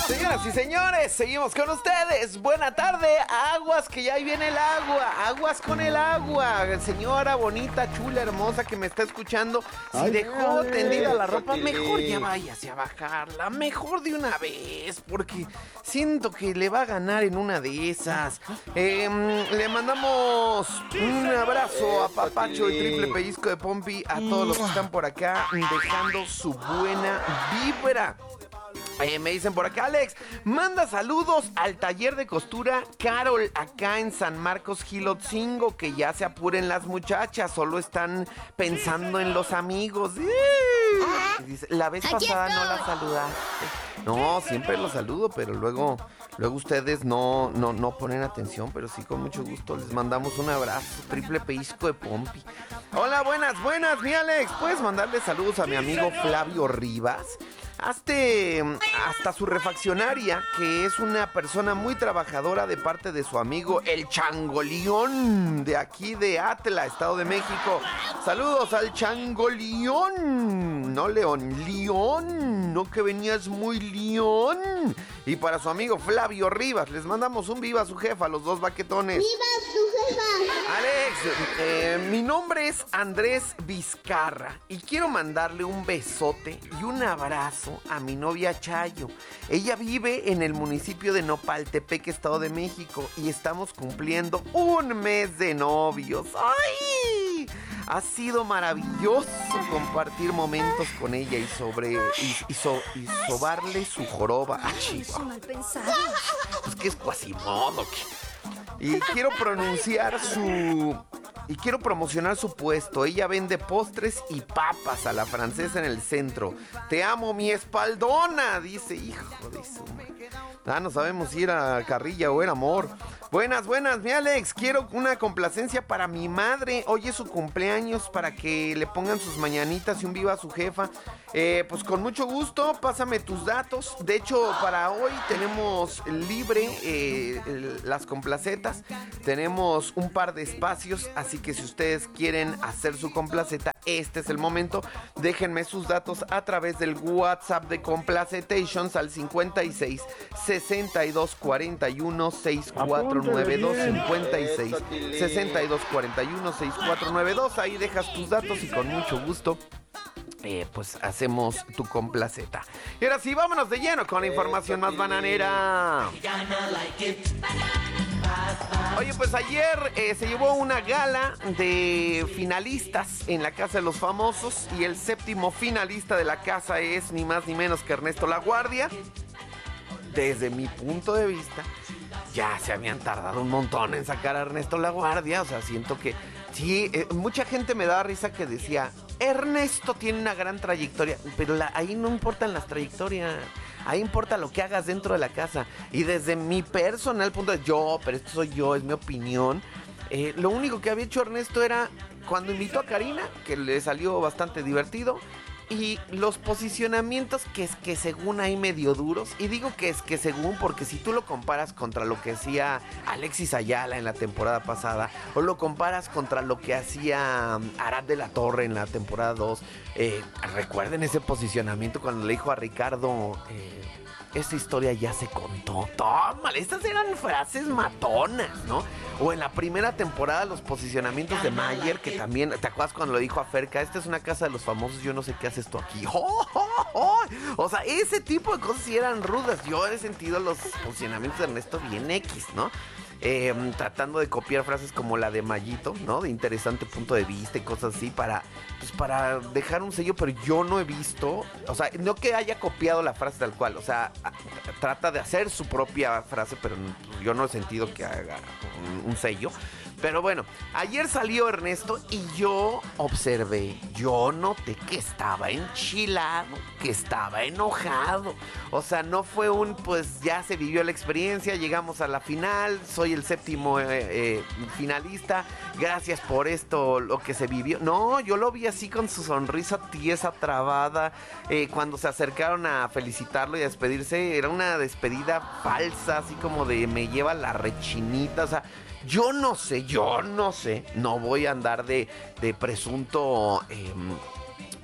Señoras y señores, seguimos con ustedes. Buena tarde, aguas que ya ahí viene el agua, aguas con el agua. Señora bonita, chula, hermosa que me está escuchando, si dejó tendida la ropa, mejor ya váyase a bajarla, mejor de una vez, porque siento que le va a ganar en una de esas. Le mandamos un abrazo a Papacho y triple pellizco de Pompi a todos los que están por acá dejando su buena vibra. Me dicen por acá, Alex, manda saludos al taller de costura Carol acá en San Marcos Gilotzingo, que ya se apuren las muchachas, solo están pensando en los amigos. Dice, la vez pasada no la saludaste. No, siempre los saludo, pero luego ustedes no ponen atención, pero sí, con mucho gusto les mandamos un abrazo, triple pellizco de Pompi. Hola, buenas, mi Alex, ¿puedes mandarle saludos a mi amigo Flavio Rivas? Hasta su refaccionaria, que es una persona muy trabajadora, de parte de su amigo el Changoleón, de aquí de Atla, Estado de México. Saludos al Changoleón, no León, León, no que venías muy León. Y para su amigo Flavio Rivas, les mandamos un viva a su jefa, los dos baquetones. ¡Viva su jefa! Alex, mi nombre es Andrés Vizcarra y quiero mandarle un besote y un abrazo a mi novia Chayo. Ella vive en el municipio de Nopaltepec, Estado de México, y estamos cumpliendo un mes de novios. ¡Ay! Ha sido maravilloso compartir momentos con ella y sobarle su joroba. ¡Ah, chihuahua! Pues que es Quasimodo. Y quiero promocionar su puesto. Ella vende postres y papas a la francesa en el centro. Te amo, mi espaldona, dice. Hijo de su madre. No sabemos si era carrilla o era amor. Buenas, mi Alex. Quiero una complacencia para mi madre. Hoy es su cumpleaños, para que le pongan sus mañanitas y un viva a su jefa. Pues con mucho gusto, pásame tus datos. De hecho, para hoy tenemos libre las complacetas. Tenemos un par de espacios, así que si ustedes quieren hacer su complaceta, este es el momento. Déjenme sus datos a través del WhatsApp de Complacetations al 56 62 41 6492. 56 62 41 6492. Ahí dejas tus datos y con mucho gusto pues hacemos tu complaceta. Y ahora sí, vámonos de lleno con la información más bananera. Oye, pues ayer se llevó una gala de finalistas en la Casa de los Famosos, y el séptimo finalista de la casa es ni más ni menos que Ernesto Laguardia. Desde mi punto de vista, ya se habían tardado un montón en sacar a Ernesto Laguardia. O sea, siento que sí, mucha gente me daba risa que decía, Ernesto tiene una gran trayectoria, pero ahí no importan las trayectorias, ahí importa lo que hagas dentro de la casa. Y desde mi personal punto de vista, pero esto soy yo, es mi opinión, lo único que había hecho Ernesto era cuando invitó a Karina, que le salió bastante divertido, y los posicionamientos que según ahí medio duros. Y digo que según, porque si tú lo comparas contra lo que hacía Alexis Ayala en la temporada pasada, o lo comparas contra lo que hacía Arad de la Torre en la temporada 2, recuerden ese posicionamiento cuando le dijo a Ricardo, esta historia ya se contó. Tómale, estas eran frases matonas, ¿no? O en la primera temporada los posicionamientos de Mayer, que también, ¿te acuerdas cuando lo dijo a Ferca? Esta es una casa de los famosos, yo no sé qué haces tú aquí. ¡Oh, oh, oh! O sea, ese tipo de cosas sí eran rudas. Yo he sentido los posicionamientos de Ernesto bien X, ¿no? Tratando de copiar frases como la de Mayito, ¿no? De interesante punto de vista y cosas así para dejar un sello, pero yo no he visto, o sea, no que haya copiado la frase tal cual, o sea, trata de hacer su propia frase, pero yo no he sentido que haga un sello. Pero bueno, ayer salió Ernesto y yo observé, yo noté que estaba enchilado, que estaba enojado. O sea, no fue pues ya se vivió la experiencia, llegamos a la final, soy el séptimo finalista, gracias por esto, lo que se vivió. No, yo lo vi así con su sonrisa tiesa, trabada, cuando se acercaron a felicitarlo y a despedirse, era una despedida falsa, así como de me lleva la rechinita, o sea, yo no sé, no voy a andar de presunto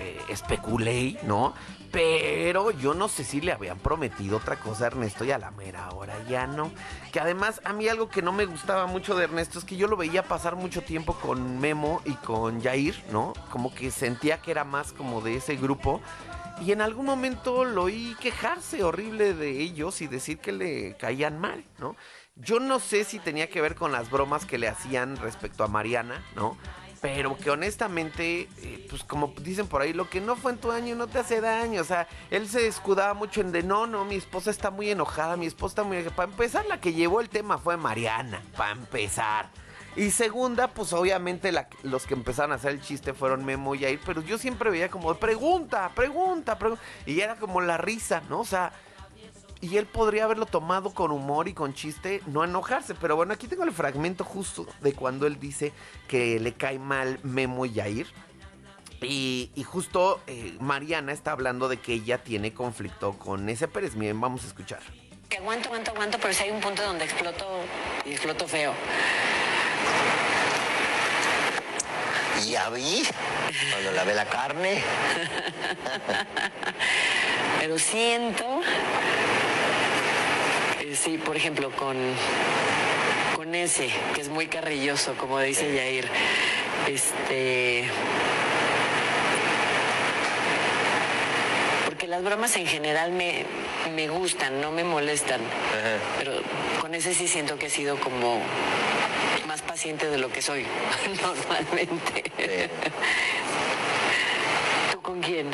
especulé, ¿no? Pero yo no sé si le habían prometido otra cosa a Ernesto y a la mera hora ya no. Que además a mí algo que no me gustaba mucho de Ernesto es que yo lo veía pasar mucho tiempo con Memo y con Yair, ¿no? Como que sentía que era más como de ese grupo. Y en algún momento lo oí quejarse horrible de ellos y decir que le caían mal, ¿no? Yo no sé si tenía que ver con las bromas que le hacían respecto a Mariana, ¿no? Pero que honestamente, pues como dicen por ahí, lo que no fue en tu año no te hace daño. O sea, él se escudaba mucho en de no, mi esposa está muy enojada, mi esposa está muy enojada. Para empezar, la que llevó el tema fue Mariana, para empezar. Y segunda, pues obviamente los que empezaron a hacer el chiste fueron Memo y Yair, pero yo siempre veía como pregunta. Y era como la risa, ¿no? O sea, y él podría haberlo tomado con humor y con chiste, no enojarse. Pero bueno, aquí tengo el fragmento justo de cuando él dice que le cae mal Memo y Yair. Y justo Mariana está hablando de que ella tiene conflicto con ese Pérez. Miren, vamos a escuchar. Que aguanto, pero si hay un punto donde exploto y exploto feo. Ya vi, cuando lavé la carne. Pero siento, sí, por ejemplo, con ese, que es muy carrilloso, como dice Yair, porque las bromas en general me gustan, no me molestan. Ajá. Pero con ese sí siento que he sido como más paciente de lo que soy normalmente. Sí. ¿Tú con quién?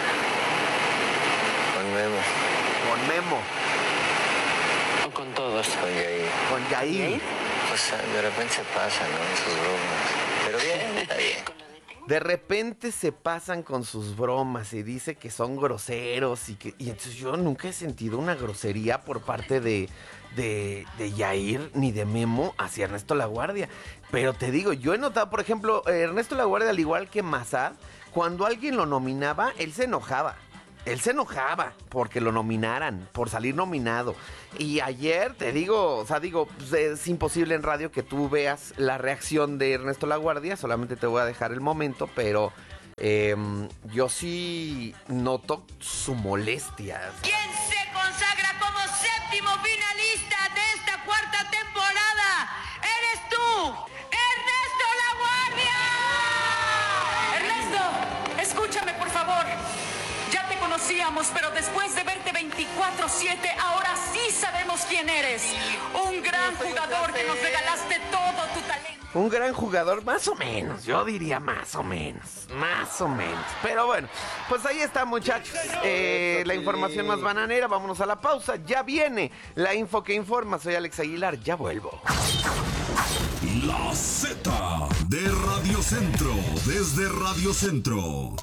Con Memo. Con Memo. ¿O con todos? Con Yair. Con Yair. Pues de repente se pasan, ¿no? En sus bromas. Pero bien, está bien. De repente se pasan con sus bromas y dice que son groseros y entonces yo nunca he sentido una grosería por parte de Yair ni de Memo hacia Ernesto Laguardia. Pero te digo, yo he notado, por ejemplo, Ernesto Laguardia, al igual que Massad, cuando alguien lo nominaba, él se enojaba. Él se enojaba porque lo nominaran, por salir nominado. Y ayer, te digo, o sea, pues es imposible en radio que tú veas la reacción de Ernesto Laguardia, solamente te voy a dejar el momento, pero yo sí noto su molestia. ¿Quién se consagra como séptimo finalista de esta cuarta temporada? ¡Eres tú! ¡Ernesto Laguardia! Ernesto, escúchame por favor. Ya te conocíamos, pero después de verte 24/7, ahora sí sabemos quién eres. Un gran jugador que nos regalaste todo tu talento. Un gran jugador, más o menos, yo diría más o menos. Pero bueno, pues ahí está, muchachos. La información más bananera, vámonos a la pausa. Ya viene la info que informa. Soy Alex Aguilar, ya vuelvo. La Z de Radio Centro, desde Radio Centro.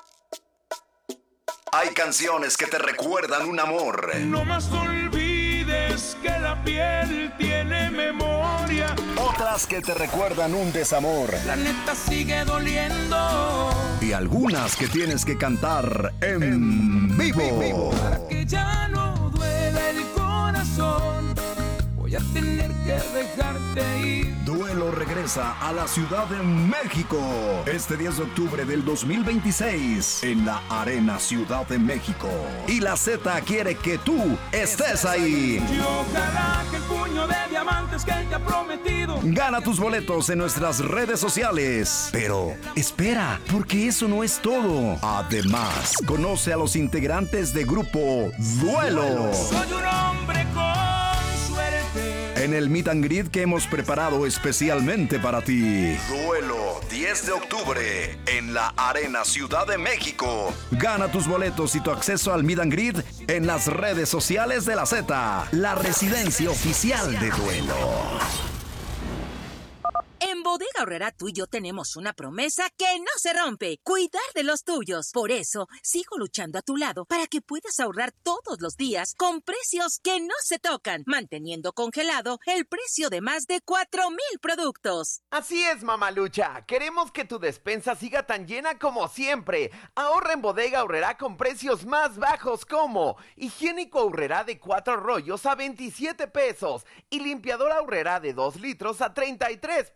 Hay canciones que te recuerdan un amor. No más olvides que la piel tiene memoria. Otras que te recuerdan un desamor. La neta sigue doliendo. Y algunas que tienes que cantar en vivo. Para que ya no duela el corazón, voy a tener que dejarte ir. Duelo regresa a la Ciudad de México este 10 de octubre del 2026 en la Arena Ciudad de México. Y la Z quiere que tú estés ahí. Y ojalá que el puño de diamantes que él te ha prometido. Gana tus boletos en nuestras redes sociales. Pero espera, porque eso no es todo. Además, conoce a los integrantes de grupo Duelo. Soy un hombre con suerte. En el meet and greet que hemos preparado especialmente para ti. Duelo, 10 de octubre, en la Arena Ciudad de México. Gana tus boletos y tu acceso al meet and greet en las redes sociales de la Z, la residencia oficial de Duelo. En Bodega Aurrerá tú y yo tenemos una promesa que no se rompe: cuidar de los tuyos. Por eso, sigo luchando a tu lado para que puedas ahorrar todos los días con precios que no se tocan, manteniendo congelado el precio de más de 4,000 productos. Así es, mamalucha. Queremos que tu despensa siga tan llena como siempre. Ahorra en Bodega Aurrerá con precios más bajos como higiénico Aurrerá de 4 rollos a 27 pesos y limpiador Aurrerá de 2 litros a 33 pesos.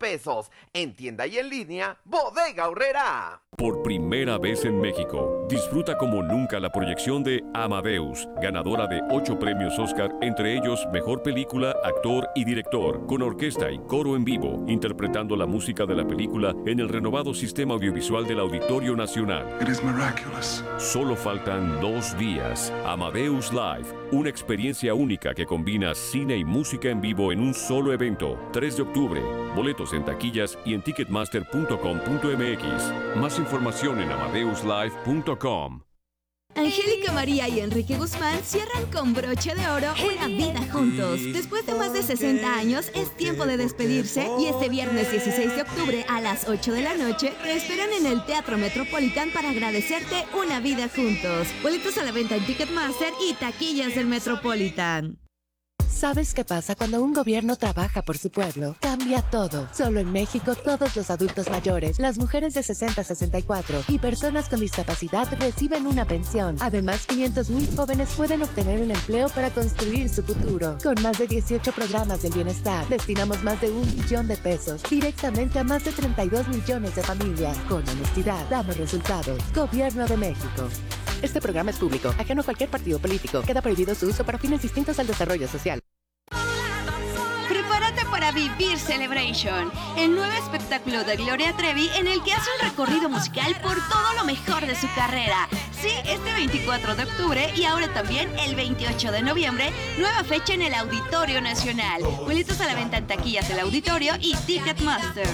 Juntos. En tienda y en línea, Bodega Aurrerá. Por primera vez en México, disfruta como nunca la proyección de Amadeus, ganadora de 8 premios Oscar, entre ellos Mejor Película, Actor y Director, con orquesta y coro en vivo, interpretando la música de la película en el renovado sistema audiovisual del Auditorio Nacional. It is miraculous. Solo faltan 2 días. Amadeus Live, una experiencia única que combina cine y música en vivo en un solo evento. 3 de octubre. Boletos en taquillas y en ticketmaster.com.mx. Más información en amadeuslive.com. Angélica María y Enrique Guzmán cierran con broche de oro una vida juntos. Después de más de 60 años, es tiempo de despedirse y este viernes 16 de octubre a las 8 de la noche te esperan en el Teatro Metropolitan para agradecerte una vida juntos. Boletos a la venta en Ticketmaster y taquillas del Metropolitan. ¿Sabes qué pasa cuando un gobierno trabaja por su pueblo? Cambia todo. Solo en México, todos los adultos mayores, las mujeres de 60 a 64 y personas con discapacidad reciben una pensión. Además, 500,000 jóvenes pueden obtener un empleo para construir su futuro. Con más de 18 programas del bienestar, destinamos más de 1 billón de pesos directamente a más de 32 millones de familias. Con honestidad, damos resultados. Gobierno de México. Este programa es público, ajeno a cualquier partido político. Queda prohibido su uso para fines distintos al desarrollo social. Prepárate para Vivir Celebration, el nuevo espectáculo de Gloria Trevi en el que hace un recorrido musical por todo lo mejor de su carrera. Sí, este 24 de octubre y ahora también el 28 de noviembre, nueva fecha en el Auditorio Nacional. Boletos a la venta en taquillas del Auditorio y Ticketmaster.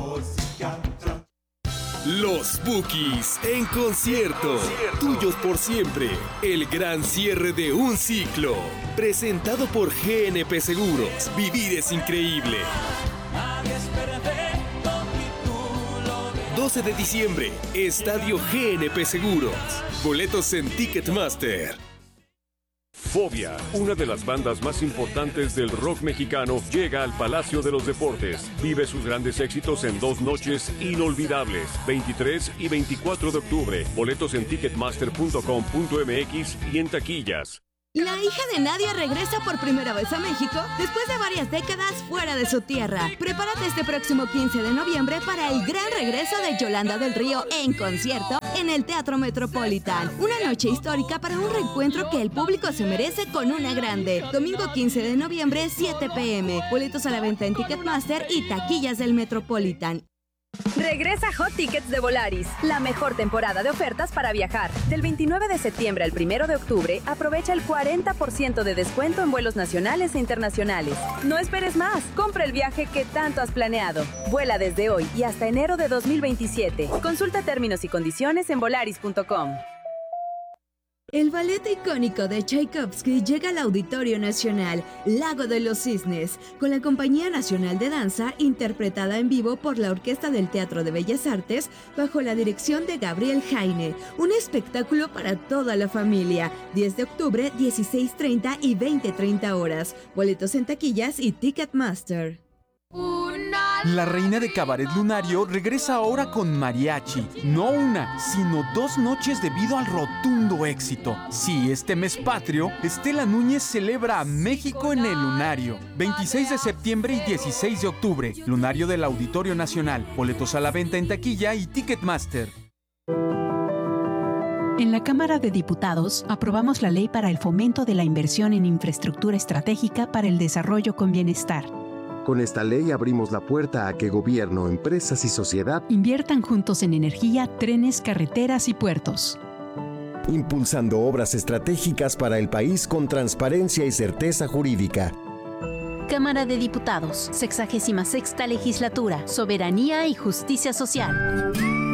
Los Bukis en concierto. Tuyos por siempre. El gran cierre de un ciclo. Presentado por GNP Seguros. Vivir es increíble. 12 de diciembre. Estadio GNP Seguros. Boletos en Ticketmaster. Fobia, una de las bandas más importantes del rock mexicano, llega al Palacio de los Deportes. Vive sus grandes éxitos en 2 noches inolvidables, 23 y 24 de octubre. Boletos en ticketmaster.com.mx y en taquillas. La hija de Nadia regresa por primera vez a México después de varias décadas fuera de su tierra. Prepárate este próximo 15 de noviembre para el gran regreso de Yolanda del Río en concierto en el Teatro Metropolitan. Una noche histórica para un reencuentro que el público se merece con una grande. Domingo 15 de noviembre, 7 p.m. Boletos a la venta en Ticketmaster y taquillas del Metropolitan. Regresa Hot Tickets de Volaris, la mejor temporada de ofertas para viajar. Del 29 de septiembre al 1 de octubre, aprovecha el 40% de descuento en vuelos nacionales e internacionales. No esperes más, compra el viaje que tanto has planeado. Vuela desde hoy y hasta enero de 2027. Consulta términos y condiciones en volaris.com. El ballet icónico de Tchaikovsky llega al Auditorio Nacional, Lago de los Cisnes, con la Compañía Nacional de Danza, interpretada en vivo por la Orquesta del Teatro de Bellas Artes, bajo la dirección de Gabriel Jaine. Un espectáculo para toda la familia. 10 de octubre, 16:30 y 20:30 horas. Boletos en taquillas y Ticketmaster. La reina de Cabaret Lunario regresa ahora con mariachi. No una, sino 2 noches debido al rotundo éxito. Sí, este mes patrio, Estela Núñez celebra a México en el Lunario. 26 de septiembre y 16 de octubre. Lunario del Auditorio Nacional. Boletos a la venta en taquilla y Ticketmaster. En la Cámara de Diputados aprobamos la Ley para el Fomento de la Inversión en Infraestructura Estratégica para el Desarrollo con Bienestar. Con esta ley abrimos la puerta a que gobierno, empresas y sociedad inviertan juntos en energía, trenes, carreteras y puertos. Impulsando obras estratégicas para el país con transparencia y certeza jurídica. Cámara de Diputados, 66ª Legislatura, Soberanía y Justicia Social.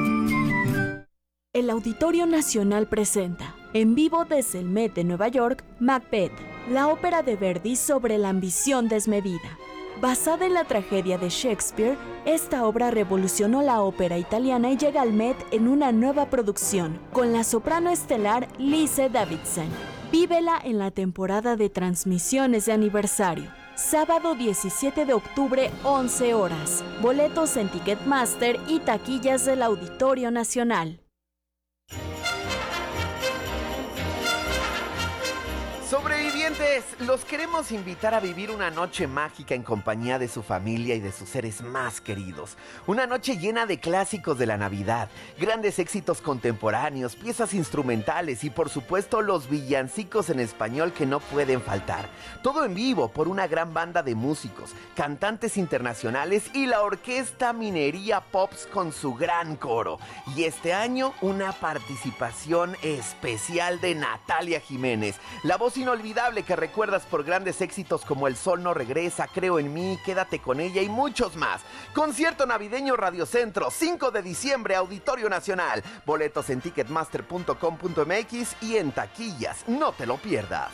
El Auditorio Nacional presenta, en vivo desde el Met de Nueva York, Macbeth, la ópera de Verdi sobre la ambición desmedida. Basada en la tragedia de Shakespeare, esta obra revolucionó la ópera italiana y llega al Met en una nueva producción, con la soprano estelar Lise Davidson. Vívela en la temporada de transmisiones de aniversario. Sábado 17 de octubre, 11 horas. Boletos en Ticketmaster y taquillas del Auditorio Sobre Sobrevivientes, los queremos invitar a vivir una noche mágica en compañía de su familia y de sus seres más queridos. Una noche llena de clásicos de la Navidad, grandes éxitos contemporáneos, piezas instrumentales y por supuesto los villancicos en español que no pueden faltar. Todo en vivo por una gran banda de músicos, cantantes internacionales y la Orquesta Minería Pops con su gran coro. Y este año una participación especial de Natalia Jiménez, la voz inolvidable que recuerdas por grandes éxitos como El Sol No Regresa, Creo en Mí, Quédate con Ella y muchos más. Concierto navideño Radio Centro, 5 de diciembre, Auditorio Nacional. Boletos en ticketmaster.com.mx y en taquillas. No te lo pierdas.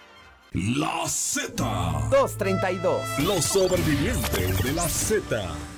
La Z. 232. Los sobrevivientes de la Z.